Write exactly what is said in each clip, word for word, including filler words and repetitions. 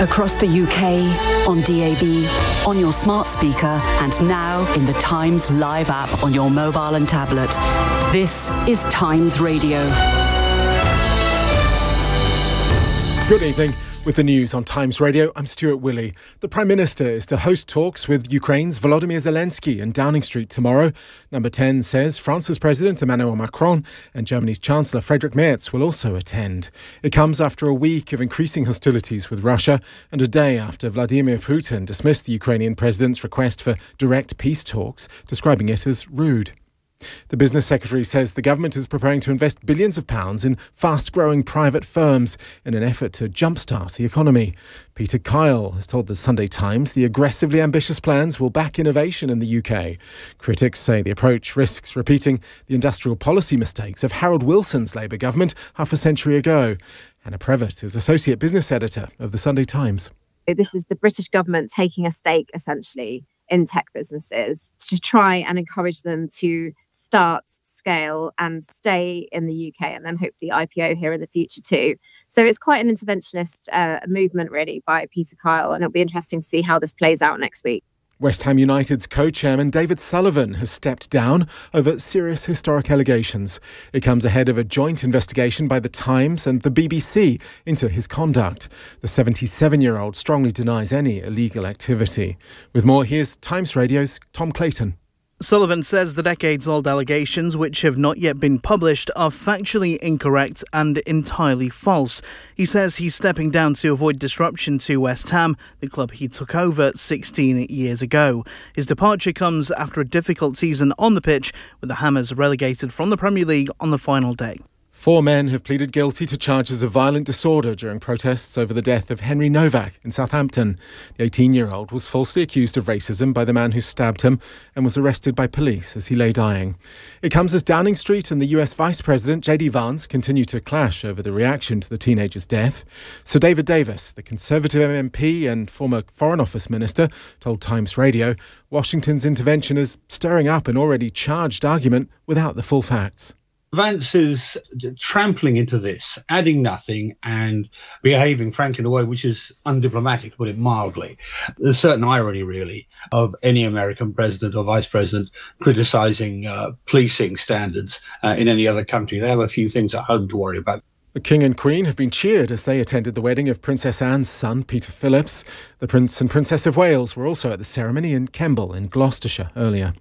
Across the U K, on D A B, on your smart speaker, and now in the Times Live app on your mobile and tablet. This is Times Radio. Good evening. With the news on Times Radio, I'm Stuart Willey. The Prime Minister is to host talks with Ukraine's Volodymyr Zelensky in Downing Street tomorrow. Number ten says France's President Emmanuel Macron and Germany's Chancellor Friedrich Merz will also attend. It comes after a week of increasing hostilities with Russia and a day after Vladimir Putin dismissed the Ukrainian president's request for direct peace talks, describing it as rude. The Business Secretary says the government is preparing to invest billions of pounds in fast-growing private firms in an effort to jumpstart the economy. Peter Kyle has told the Sunday Times the aggressively ambitious plans will back innovation in the U K. Critics say the approach risks repeating the industrial policy mistakes of Harold Wilson's Labour government half a century ago. Hannah Previtt is Associate Business Editor of the Sunday Times. This is the British government taking a stake, essentially, in tech businesses to try and encourage them to start, scale and stay in the U K and then hopefully I P O here in the future too. So it's quite an interventionist uh, movement really by Peter Kyle, and it'll be interesting to see how this plays out next week. West Ham United's co-chairman David Sullivan has stepped down over serious historic allegations. It comes ahead of a joint investigation by The Times and the B B C into his conduct. The seventy-seven-year-old strongly denies any illegal activity. With more, here's Times Radio's Tom Clayton. Sullivan says the decades-old allegations, which have not yet been published, are factually incorrect and entirely false. He says he's stepping down to avoid disruption to West Ham, the club he took over sixteen years ago. His departure comes after a difficult season on the pitch, with the Hammers relegated from the Premier League on the final day. Four men have pleaded guilty to charges of violent disorder during protests over the death of Henry Novak in Southampton. The eighteen-year-old was falsely accused of racism by the man who stabbed him and was arrested by police as he lay dying. It comes as Downing Street and the U S Vice President J D Vance continue to clash over the reaction to the teenager's death. Sir David Davis, the Conservative M P and former Foreign Office Minister, told Times Radio Washington's intervention is stirring up an already charged argument without the full facts. Vance is trampling into this, adding nothing and behaving, frankly, in a way which is undiplomatic, to put it mildly. There's certain irony, really, of any American president or vice president criticising uh, policing standards uh, in any other country. They have a few things at home to worry about. The King and Queen have been cheered as they attended the wedding of Princess Anne's son, Peter Phillips. The Prince and Princess of Wales were also at the ceremony in Kemble in Gloucestershire earlier.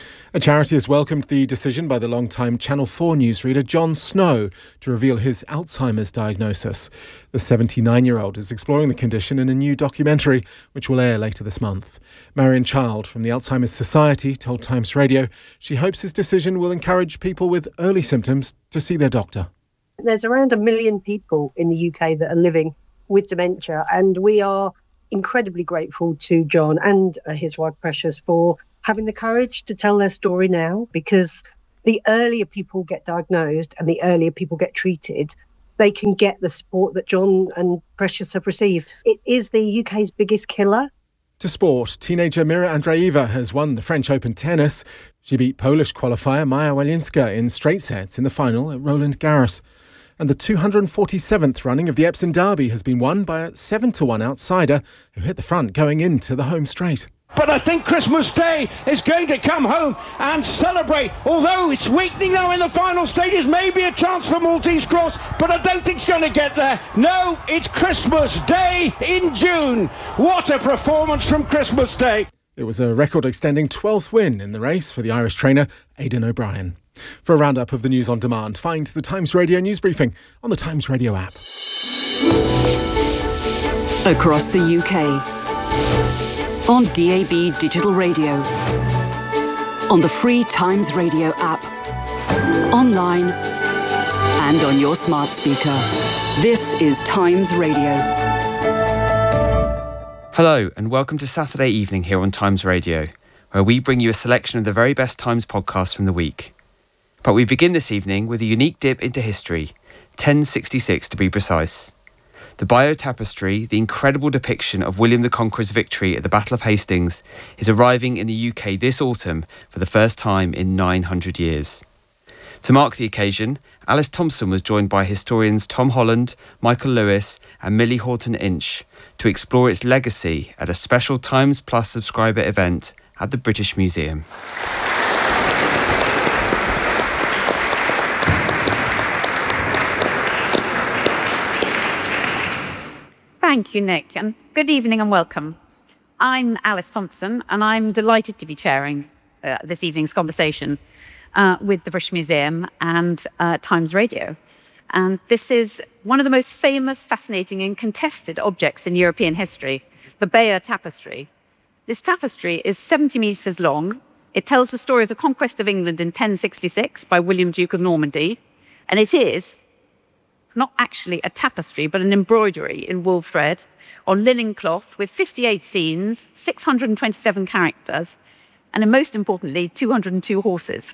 A charity has welcomed the decision by the long-time Channel four newsreader Jon Snow to reveal his Alzheimer's diagnosis. The seventy-nine-year-old is exploring the condition in a new documentary, which will air later this month. Marion Child from the Alzheimer's Society told Times Radio she hopes his decision will encourage people with early symptoms to see their doctor. There's around a million people in the U K that are living with dementia, and we are incredibly grateful to John and his wife Precious for having the courage to tell their story now, because the earlier people get diagnosed and the earlier people get treated, they can get the support that John and Precious have received. It is the U K's biggest killer. To sport, teenager Mira Andreeva has won the French Open tennis. She beat Polish qualifier Maja Walinska in straight sets in the final at Roland Garros. And the two hundred forty-seventh running of the Epsom Derby has been won by a seven to one outsider who hit the front going into the home straight. But I think Christmas Day is going to come home and celebrate. Although it's weakening now in the final stages, maybe a chance for Maltese Cross, but I don't think it's going to get there. No, it's Christmas Day in June. What a performance from Christmas Day. It was a record-extending twelfth win in the race for the Irish trainer Aidan O'Brien. For a roundup of the news on demand, find the Times Radio News Briefing on the Times Radio app. Across the U K. On D A B Digital Radio, on the free Times Radio app, online and on your smart speaker. This is Times Radio. Hello and welcome to Saturday evening here on Times Radio, where we bring you a selection of the very best Times podcasts from the week. But we begin this evening with a unique dip into history, ten sixty-six to be precise. The Bayeux Tapestry, the incredible depiction of William the Conqueror's victory at the Battle of Hastings, is arriving in the U K this autumn for the first time in nine hundred years. To mark the occasion, Alice Thompson was joined by historians Tom Holland, Michael Lewis and Millie Horton Inch to explore its legacy at a special Times Plus subscriber event at the British Museum. Thank you, Nick, and good evening and welcome. I'm Alice Thompson, and I'm delighted to be chairing uh, this evening's conversation uh, with the British Museum and uh, Times Radio. And this is one of the most famous, fascinating and contested objects in European history, the Bayeux Tapestry. This tapestry is seventy metres long. It tells the story of the conquest of England in ten sixty-six by William, Duke of Normandy, and it is not actually a tapestry, but an embroidery in wool thread on linen cloth with fifty-eight scenes, six hundred twenty-seven characters, and most importantly, two hundred two horses.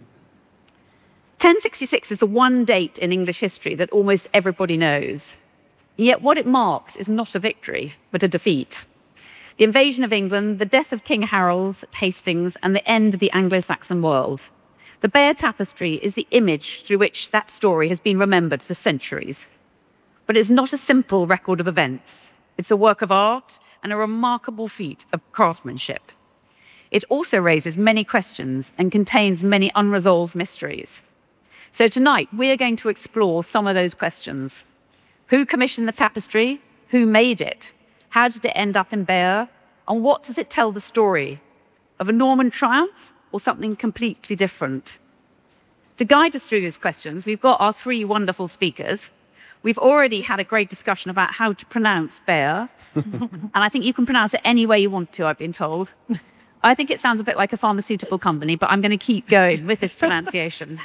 ten sixty-six is the one date in English history that almost everybody knows. Yet what it marks is not a victory, but a defeat. The invasion of England, the death of King Harold at Hastings, and the end of the Anglo-Saxon world. The Bayeux Tapestry is the image through which that story has been remembered for centuries. But it's not a simple record of events. It's a work of art and a remarkable feat of craftsmanship. It also raises many questions and contains many unresolved mysteries. So tonight, we're going to explore some of those questions. Who commissioned the tapestry? Who made it? How did it end up in Bayeux? And what does it tell the story? Of a Norman triumph? Or something completely different? To guide us through these questions, we've got our three wonderful speakers. We've already had a great discussion about how to pronounce Bayeux, and I think you can pronounce it any way you want to, I've been told. I think it sounds a bit like a pharmaceutical company, but I'm going to keep going with this pronunciation.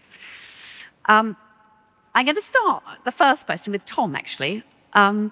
um, I'm going to start the first question with Tom, actually. Um,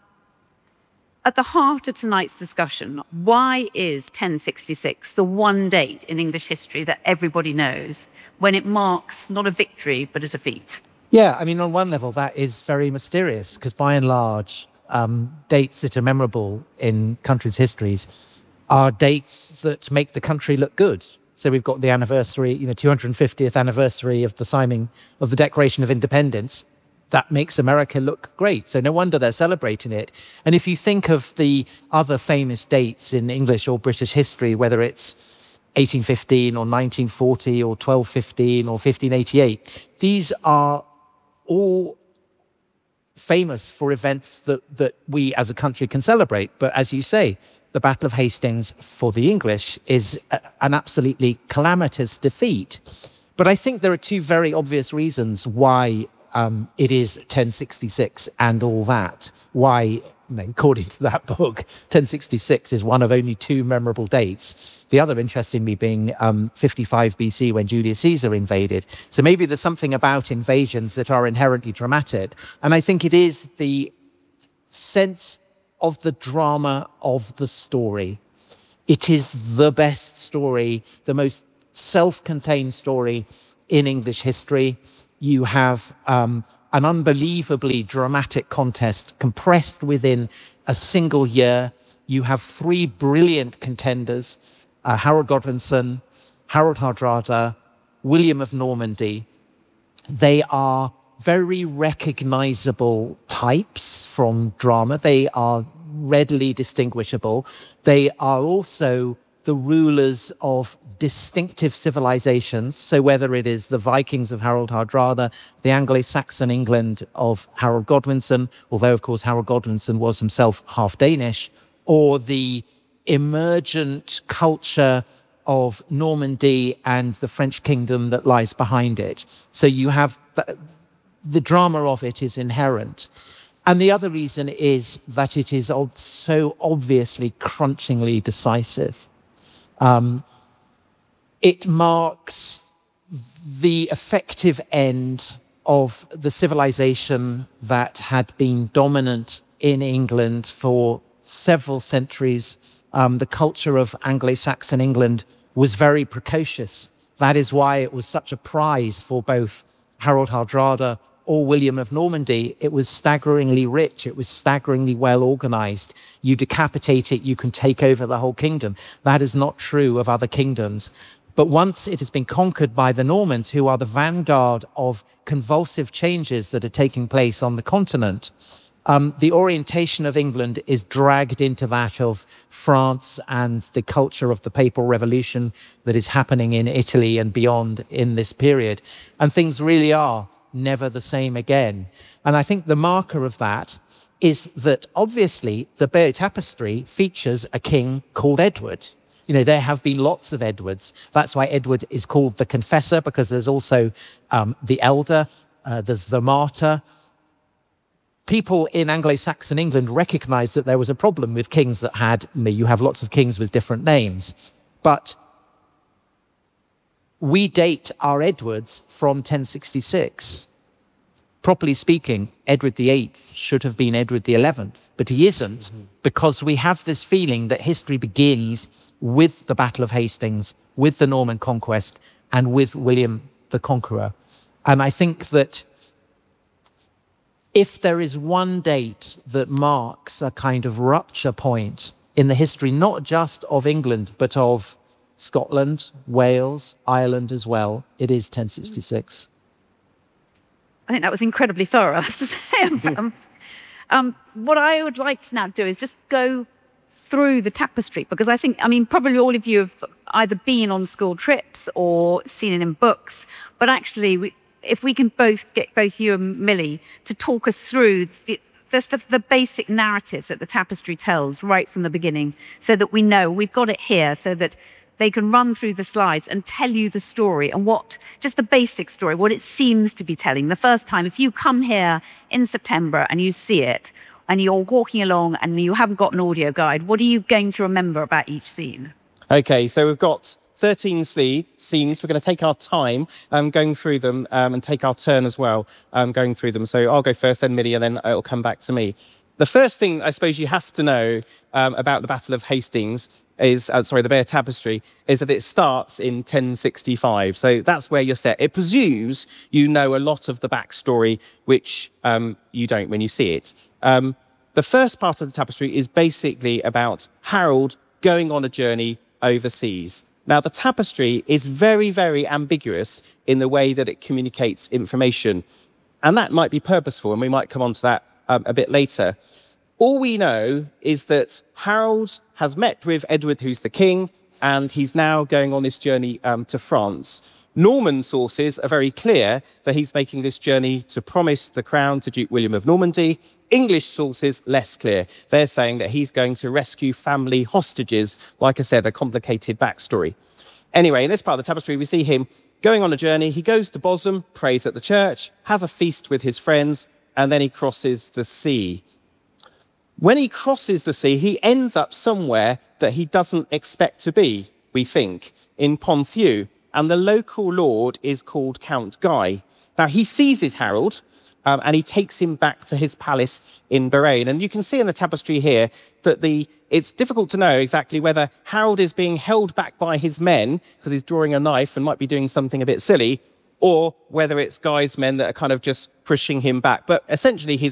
At the heart of tonight's discussion, why is ten sixty-six the one date in English history that everybody knows when it marks not a victory but a defeat? Yeah, I mean, on one level, that is very mysterious because by and large, um, dates that are memorable in countries' histories are dates that make the country look good. So we've got the anniversary, you know, two hundred fiftieth anniversary of the signing of the Declaration of Independence. That makes America look great. So no wonder they're celebrating it. And if you think of the other famous dates in English or British history, whether it's eighteen fifteen or nineteen forty or twelve fifteen or fifteen eighty-eight, these are all famous for events that, that we as a country can celebrate. But as you say, the Battle of Hastings for the English is a, an absolutely calamitous defeat. But I think there are two very obvious reasons why Um, it is ten sixty-six and all that. Why, according to that book, ten sixty-six is one of only two memorable dates. The other, interestingly, being um, fifty-five B C when Julius Caesar invaded. So maybe there's something about invasions that are inherently dramatic. And I think it is the sense of the drama of the story. It is the best story, the most self-contained story in English history. You have um, an unbelievably dramatic contest compressed within a single year. You have three brilliant contenders, uh, Harold Godwinson, Harold Hardrada, William of Normandy. They are very recognizable types from drama. They are readily distinguishable. They are also the rulers of distinctive civilizations. So whether it is the Vikings of Harold Hardrada, the Anglo-Saxon England of Harold Godwinson, although of course Harold Godwinson was himself half Danish, or the emergent culture of Normandy and the French kingdom that lies behind it. So you have the, the drama of it is inherent. And the other reason is that it is so obviously crunchingly decisive. Um, it marks the effective end of the civilization that had been dominant in England for several centuries. Um, the culture of Anglo-Saxon England was very precocious. That is why it was such a prize for both Harold Hardrada or William of Normandy. It was staggeringly rich. It was staggeringly well organized. You decapitate it, you can take over the whole kingdom. That is not true of other kingdoms. But once it has been conquered by the Normans, who are the vanguard of convulsive changes that are taking place on the continent, um, the orientation of England is dragged into that of France and the culture of the Papal Revolution that is happening in Italy and beyond in this period. And things really are never the same again. And I think the marker of that is that obviously the Bayeux Tapestry features a king called Edward. You know, there have been lots of Edwards. That's why Edward is called the Confessor, because there's also um, the Elder, uh, there's the Martyr. People in Anglo-Saxon England recognized that there was a problem with kings that had, you know, you have lots of kings with different names. But we date our Edwards from ten sixty-six. Properly speaking, Edward the Eighth should have been Edward the Eleventh, but he isn't, mm-hmm. because we have this feeling that history begins with the Battle of Hastings, with the Norman conquest, and with William the Conqueror. And I think that if there is one date that marks a kind of rupture point in the history, not just of England, but of Scotland, Wales, Ireland as well, it is ten sixty-six. I think that was incredibly thorough, I have to say. um, um, what I would like to now do is just go through the tapestry, because I think, I mean, probably all of you have either been on school trips or seen it in books, but actually, we, if we can both get both you and Millie to talk us through the, the, the basic narrative that the tapestry tells right from the beginning, so that we know, we've got it here, so that they can run through the slides and tell you the story and what, just the basic story, what it seems to be telling. The first time, if you come here in September and you see it, and you're walking along and you haven't got an audio guide, what are you going to remember about each scene? Okay, so we've got thirteen scenes. We're going to take our time um, going through them um, and take our turn as well um, going through them. So I'll go first, then Millie, and then it'll come back to me. The first thing I suppose you have to know um, about the Battle of Hastings is, uh, sorry, the Bayeux Tapestry, is that it starts in ten sixty-five. So that's where you're set. It presumes you know a lot of the backstory, which um, you don't when you see it. Um, the first part of the tapestry is basically about Harold going on a journey overseas. Now, the tapestry is very, very ambiguous in the way that it communicates information. And that might be purposeful, and we might come on to that um, a bit later. All we know is that Harold has met with Edward, who's the king, and he's now going on this journey um, to France. Norman sources are very clear that he's making this journey to promise the crown to Duke William of Normandy. English sources, less clear. They're saying that he's going to rescue family hostages. Like I said, a complicated backstory. Anyway, in this part of the tapestry, we see him going on a journey. He goes to Bosham, prays at the church, has a feast with his friends, and then he crosses the sea. When he crosses the sea, he ends up somewhere that he doesn't expect to be, we think, in Ponthieu. And the local lord is called Count Guy. Now, he seizes Harold, um, and he takes him back to his palace in Bahrain. And you can see in the tapestry here that the it's difficult to know exactly whether Harold is being held back by his men, because he's drawing a knife and might be doing something a bit silly, or whether it's Guy's men that are kind of just pushing him back. But essentially, he's